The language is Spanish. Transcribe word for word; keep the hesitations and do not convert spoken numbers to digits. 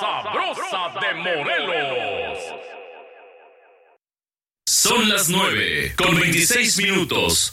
sabrosa de Morelos. Son las nueve con veintiséis minutos.